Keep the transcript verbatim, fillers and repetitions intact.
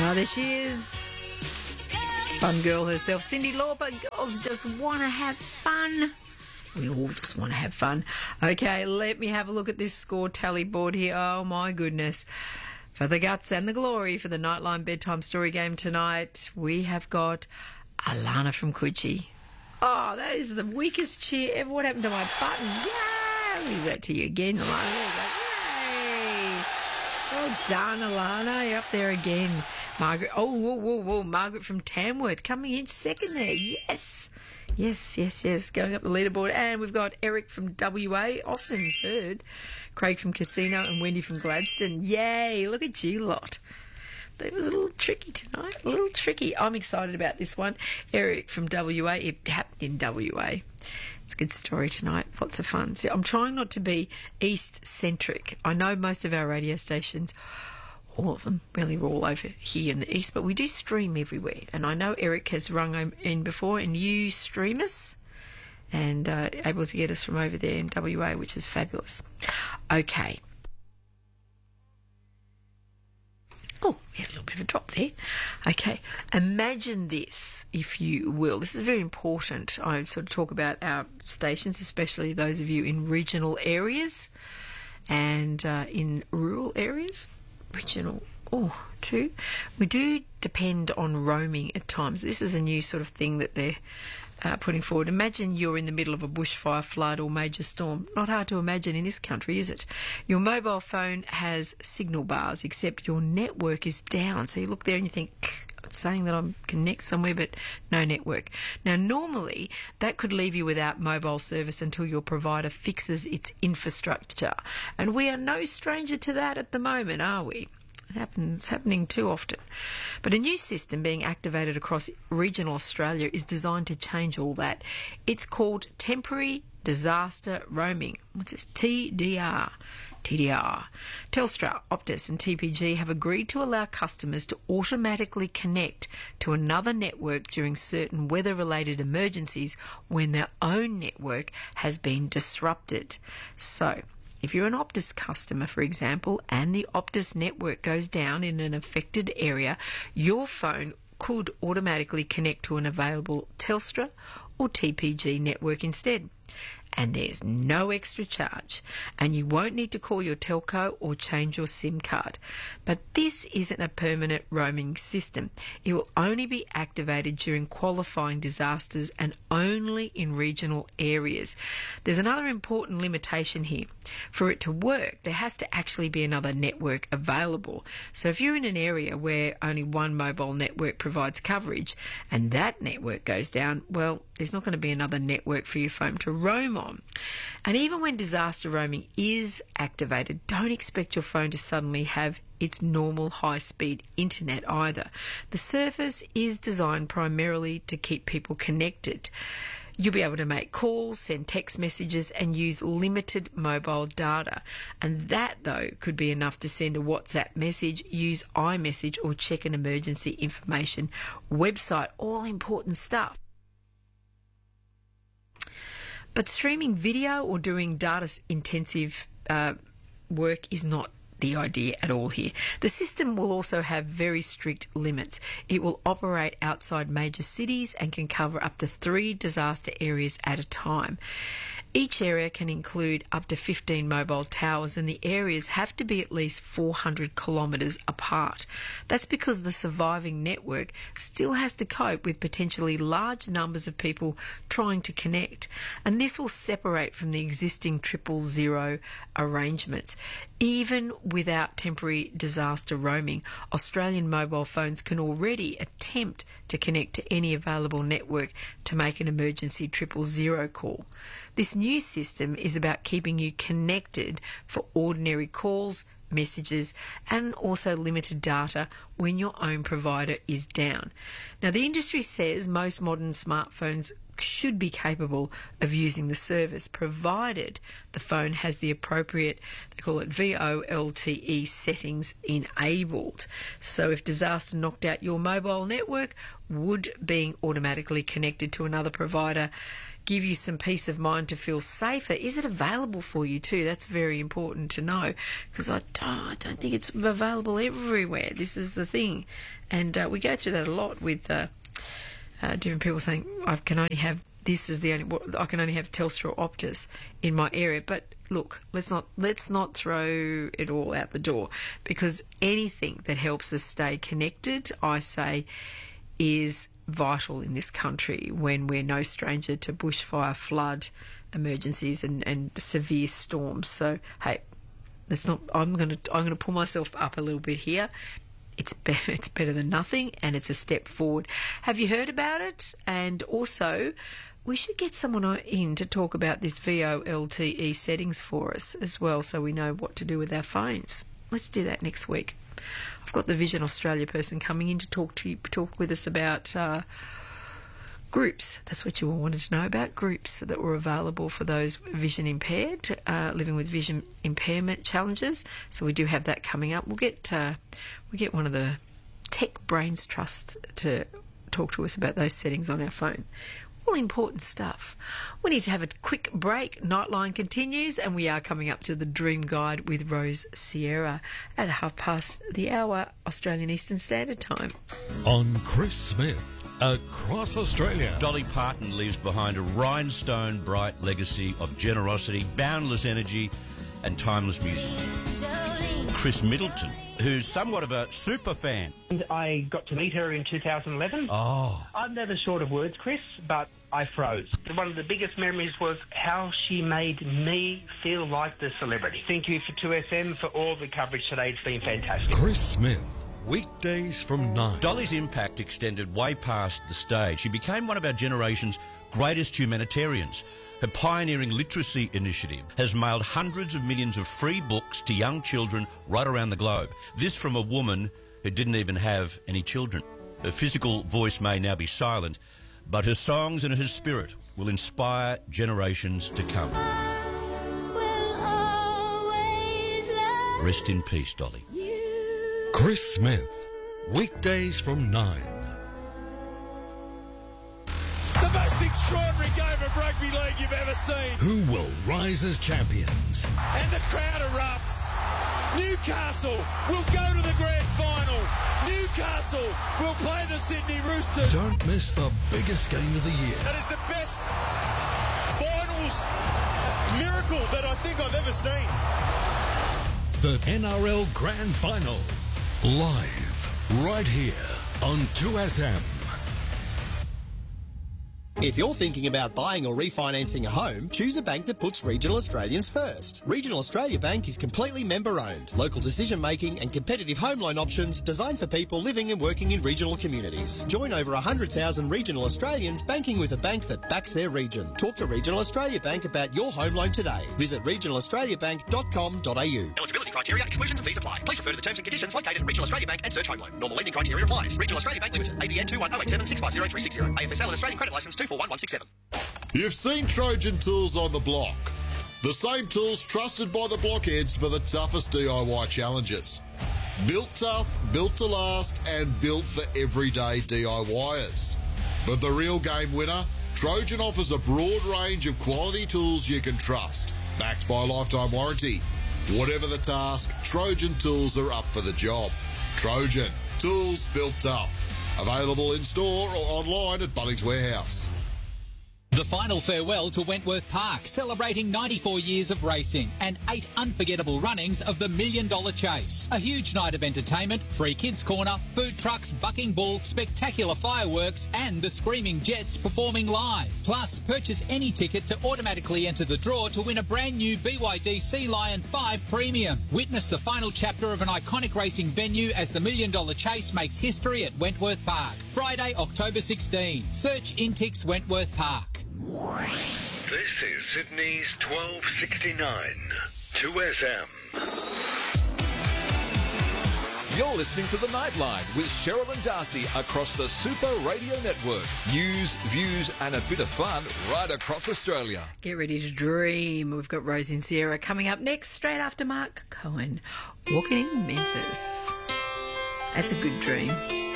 Oh, there she is. Fun girl herself. Cyndi Lauper. Girls just want to have fun. We all just want to have fun. Okay, let me have a look at this score tally board here. Oh, my goodness. For the guts and the glory for the Nightline Bedtime Story game tonight, we have got Alana from Coogee. Oh, that is the weakest cheer ever. What happened to my button? Yay! I'll leave that to you again, Alana. There you go. Yay! Well done, Alana. You're up there again. Margaret. Oh, whoa, whoa, whoa. Margaret from Tamworth coming in second there. Yes. Yes, yes, yes. Going up the leaderboard. And we've got Eric from W A, often heard. Craig from Casino and Wendy from Gladstone. Yay. Look at you lot. That was a little tricky tonight. A little tricky. I'm excited about this one. Eric from W A. It happened in W A. It's a good story tonight. Lots of fun. So I'm trying not to be East-centric. I know most of our radio stations, all of them, really, are all over here in the East, but we do stream everywhere. And I know Eric has rung in before, and you stream us and uh, able to get us from over there in W A, which is fabulous. Okay. Oh, we had a little bit of a drop there. Okay, imagine this, if you will. This is very important. I sort of talk about our stations, especially those of you in regional areas and uh, in rural areas. Regional, oh, too. We do depend on roaming at times. This is a new sort of thing that they're uh, putting forward. Imagine you're in the middle of a bushfire, flood or major storm. Not hard to imagine in this country, is it? Your mobile phone has signal bars, except your network is down. So you look there and you think, it's saying that I'm connect somewhere, but no network. Now, normally, that could leave you without mobile service until your provider fixes its infrastructure. And we are no stranger to that at the moment, are we? It happens, it's happening too often. But a new system being activated across regional Australia is designed to change all that. It's called Temporary Disaster Roaming. What's this? T D R. T D R. Telstra, Optus and T P G have agreed to allow customers to automatically connect to another network during certain weather-related emergencies when their own network has been disrupted. So, if you're an Optus customer, for example, and the Optus network goes down in an affected area, your phone could automatically connect to an available Telstra or T P G network instead. And there's no extra charge, and you won't need to call your telco or change your SIM card. But this isn't a permanent roaming system. It will only be activated during qualifying disasters and only in regional areas. There's another important limitation here. For it to work, there has to actually be another network available. So if you're in an area where only one mobile network provides coverage and that network goes down, well, there's not going to be another network for your phone to roam on. And even when disaster roaming is activated, don't expect your phone to suddenly have its normal high-speed internet either. The service is designed primarily to keep people connected. You'll be able to make calls, send text messages and use limited mobile data. And that, though, could be enough to send a WhatsApp message, use iMessage or check an emergency information website. All important stuff. But streaming video or doing data-intensive uh, work is not the idea at all here. The system will also have very strict limits. It will operate outside major cities and can cover up to three disaster areas at a time. Each area can include up to fifteen mobile towers, and the areas have to be at least four hundred kilometres apart. That's because the surviving network still has to cope with potentially large numbers of people trying to connect, and this will separate from the existing triple zero arrangements. Even without temporary disaster roaming, Australian mobile phones can already attempt to connect to any available network to make an emergency triple zero call. This new system is about keeping you connected for ordinary calls, messages, and also limited data when your own provider is down. Now, the industry says most modern smartphones should be capable of using the service, provided the phone has the appropriate, they call it V O L T E settings enabled. So if disaster knocked out your mobile network, would being automatically connected to another provider give you some peace of mind to feel safer? Is it available for you too? That's very important to know, because I don't, I don't think it's available everywhere. This is the thing. And uh, we go through that a lot with uh, uh, different people saying, I can only have, this is the only, I can only have Telstra or Optus in my area. But look, let's not let's not throw it all out the door, because anything that helps us stay connected, I say, is vital in this country when we're no stranger to bushfire, flood emergencies and, and severe storms. So hey, let's not. I'm gonna I'm gonna pull myself up a little bit here. It's better, it's better than nothing, and it's a step forward. Have you heard about it? And also, we should get someone in to talk about this V O L T E settings for us as well, so we know what to do with our phones. Let's do that next week. I've got the Vision Australia person coming in to talk to you, talk with us about uh, groups. That's what you all wanted to know about, groups that were available for those vision impaired, uh, living with vision impairment challenges. So we do have that coming up. We'll get uh, we get one of the Tech Brains Trust to talk to us about those settings on our phone. All important stuff. We need to have a quick break. Nightline continues, and we are coming up to the Dream Guide with Rose Sierra at half past the hour, Australian Eastern Standard Time. On Chris Smith, across Australia. Dolly Parton leaves behind a rhinestone bright legacy of generosity, boundless energy and timeless music. Chris Middleton, who's somewhat of a super fan. And I got to meet her in two thousand eleven. Oh. I'm never short of words, Chris, but I froze. One of the biggest memories was how she made me feel like the celebrity. Thank you for two S M for all the coverage today. It's been fantastic. Chris Smith, weekdays from nine. Dolly's impact extended way past the stage. She became one of our generation's greatest humanitarians. Her pioneering literacy initiative has mailed hundreds of millions of free books to young children right around the globe. This from a woman who didn't even have any children. Her physical voice may now be silent, but her songs and her spirit will inspire generations to come. Rest in peace, Dolly. Chris Smith, weekdays from nine. The most extraordinary game of rugby league you've ever seen. Who will rise as champions? And the crowd erupts. Newcastle will go to the grand final. Newcastle will play the Sydney Roosters. Don't miss the biggest game of the year. That is the best finals miracle that I think I've ever seen. The N R L Grand Final, live, right here on two S M. If you're thinking about buying or refinancing a home, choose a bank that puts Regional Australians first. Regional Australia Bank is completely member-owned. Local decision-making and competitive home loan options designed for people living and working in regional communities. Join over one hundred thousand regional Australians banking with a bank that backs their region. Talk to Regional Australia Bank about your home loan today. Visit regional australia bank dot com dot a u. Eligibility criteria, exclusions and fees apply. Please refer to the terms and conditions located at Regional Australia Bank and search home loan. Normal lending criteria applies. Regional Australia Bank Limited. A B N two one zero eight seven six five zero three six zero. A F S L and Australian Credit Licence two four one one six seven. You've seen Trojan Tools on the block. The same tools trusted by the blockheads for the toughest D I Y challenges. Built tough, built to last, and built for everyday DIYers. But the real game winner, Trojan offers a broad range of quality tools you can trust, backed by lifetime warranty. Whatever the task, Trojan Tools are up for the job. Trojan, tools built tough. Available in store or online at Bunnings Warehouse. The final farewell to Wentworth Park, celebrating ninety-four years of racing and eight unforgettable runnings of the Million Dollar Chase. A huge night of entertainment, free kids corner, food trucks, bucking bull, spectacular fireworks and the Screaming Jets performing live. Plus, purchase any ticket to automatically enter the draw to win a brand new B Y D Sea Lion five Premium. Witness the final chapter of an iconic racing venue as the Million Dollar Chase makes history at Wentworth Park. Friday, October sixteenth. Search Intix Wentworth Park. This is Sydney's twelve sixty-nine, two S M. You're listening to The Nightline with Cheryl and Darcy across the Super Radio Network. News, views and a bit of fun right across Australia. Get ready to dream. We've got Rosie and Sierra coming up next, straight after Mark Cohen. Walking in Memphis. That's a good dream.